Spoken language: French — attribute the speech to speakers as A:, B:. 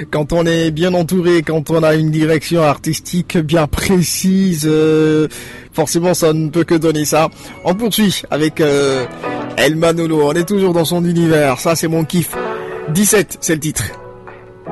A: Quand on est bien entouré, quand on a une direction artistique bien précise, forcément ça ne peut que donner ça. On poursuit avec El Manolo, on est toujours dans son univers, ça c'est mon kiff. 17, c'est le titre.